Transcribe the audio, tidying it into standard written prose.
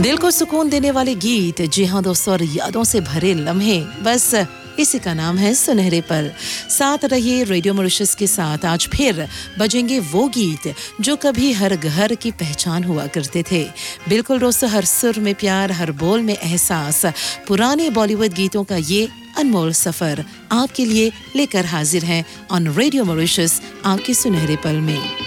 दिल को सुकून देने वाले गीत, जी हाँ दोस्तों, और यादों से भरे लम्हे, बस इसी का नाम है सुनहरे पल। साथ रहिए रेडियो मॉरिशस के साथ। आज फिर बजेंगे वो गीत जो कभी हर घर की पहचान हुआ करते थे। बिल्कुल दोस्तों, हर सुर में प्यार, हर बोल में एहसास, पुराने बॉलीवुड गीतों का ये अनमोल सफर आपके लिए लेकर हाजिर हैं ऑन रेडियो मॉरिशस, आपके सुनहरे पल में।